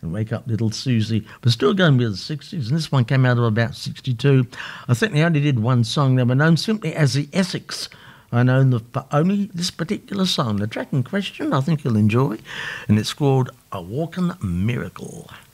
and Wake Up Little Susie. But still going with the 60s, and this one came out of about 62. I think they only did one song. They were known simply as the Essex. I know for only this particular song. The track in question I think you'll enjoy, and it's called A Walkin' Miracle.